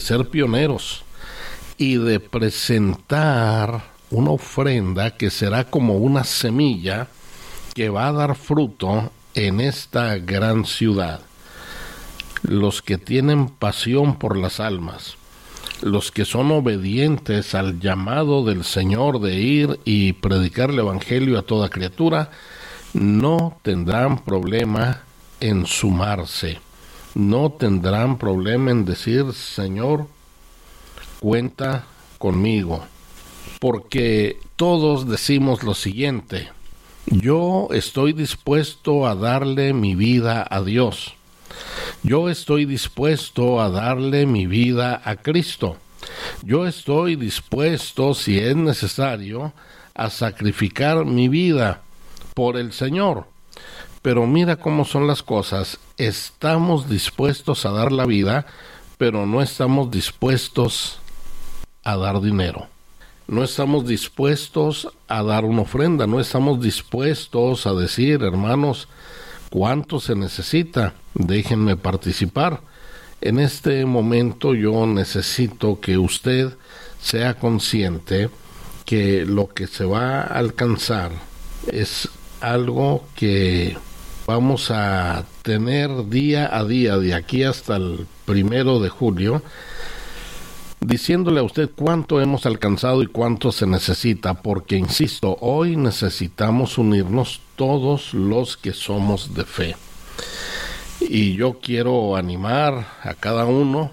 ser pioneros y de presentar una ofrenda que será como una semilla que va a dar fruto en esta gran ciudad. Los que tienen pasión por las almas, los que son obedientes al llamado del Señor de ir y predicar el Evangelio a toda criatura, no tendrán problema en sumarse, no tendrán problema en decir: Señor, cuenta conmigo, porque todos decimos lo siguiente: yo estoy dispuesto a darle mi vida a Dios. Yo estoy dispuesto a darle mi vida a Cristo. Yo estoy dispuesto, si es necesario, a sacrificar mi vida por el Señor. Pero mira cómo son las cosas. Estamos dispuestos a dar la vida, pero no estamos dispuestos a dar dinero. No estamos dispuestos a dar una ofrenda. No estamos dispuestos a decir: hermanos, ¿cuánto se necesita? Déjenme participar. En este momento yo necesito que usted sea consciente que lo que se va a alcanzar es algo que vamos a tener día a día, de aquí hasta el 1 de julio, diciéndole a usted cuánto hemos alcanzado y cuánto se necesita, porque, insisto, hoy necesitamos unirnos todos los que somos de fe. Y yo quiero animar a cada uno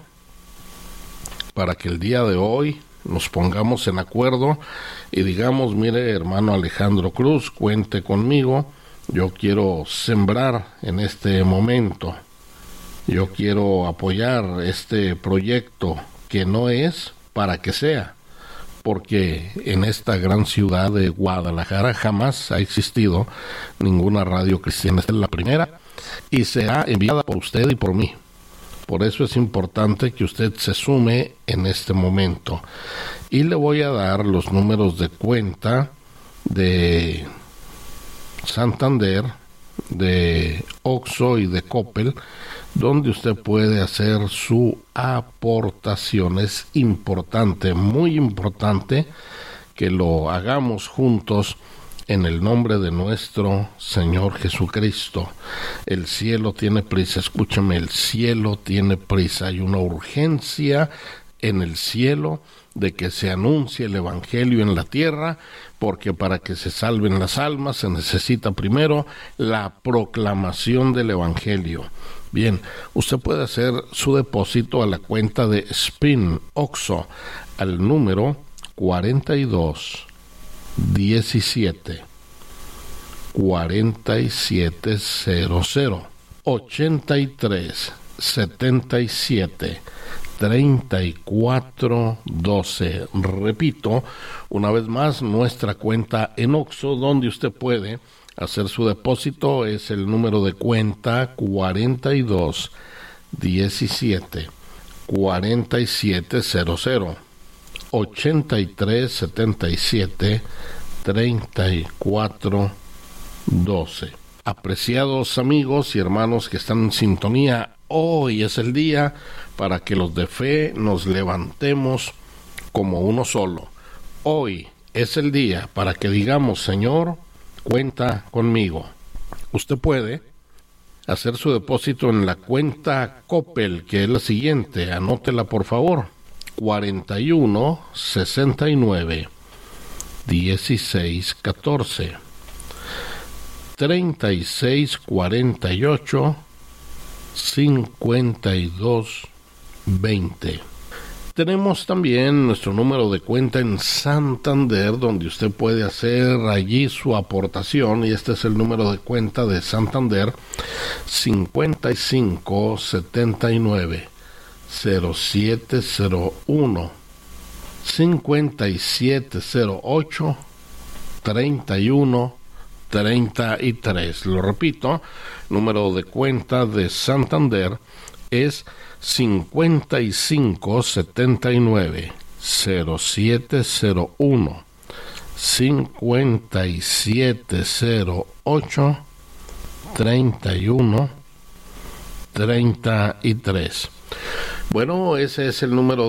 para que el día de hoy nos pongamos en acuerdo y digamos: mire, hermano Alejandro Cruz, cuente conmigo, yo quiero sembrar en este momento, yo quiero apoyar este proyecto que no es para que sea, porque en esta gran ciudad de Guadalajara jamás ha existido ninguna radio cristiana. Esta es la primera y será enviada por usted y por mí. Por eso es importante que usted se sume en este momento. Y le voy a dar los números de cuenta de Santander, de Oxxo y de Coppel, donde usted puede hacer su aportación. Es importante, muy importante, que lo hagamos juntos en el nombre de nuestro Señor Jesucristo. El cielo tiene prisa, escúchame, el cielo tiene prisa. Hay una urgencia en el cielo de que se anuncie el Evangelio en la tierra, porque para que se salven las almas se necesita primero la proclamación del Evangelio. Bien, usted puede hacer su depósito a la cuenta de Spin Oxxo al número 4217 4700 83 77 3412. Repito una vez más, nuestra cuenta en Oxxo, donde usted puede hacer su depósito, es el número de cuenta 42 17 4700 83 77 34 12. Apreciados amigos y hermanos que están en sintonía, hoy es el día para que los de fe nos levantemos como uno solo. Hoy es el día para que digamos: Señor, cuenta conmigo. Usted puede hacer su depósito en la cuenta Coppel, que es la siguiente, anótela por favor: 41 69 16 14 36 48 52 20. Tenemos también nuestro número de cuenta en Santander, donde usted puede hacer allí su aportación, y este es el número de cuenta de Santander: 55 79 0701 5708 31 33. Lo repito, número de cuenta de Santander es 55 79 0701 5708 31 33. Bueno, ese es el número